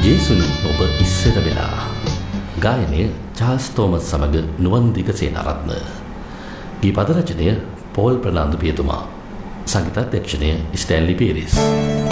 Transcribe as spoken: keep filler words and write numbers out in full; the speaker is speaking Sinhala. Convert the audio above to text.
ජේසුනි ඔබ ඉස්සර වෙලා. ගායනය චාල්ස් තෝමස් සමග නුවන්දික සේනාරත්න. ගී පද රචනය පෝල් ප්‍රනාන්දු පියතුමා. සංගීතාධ්‍යක්ෂණය ස්ටැන්ලි පීරිස්.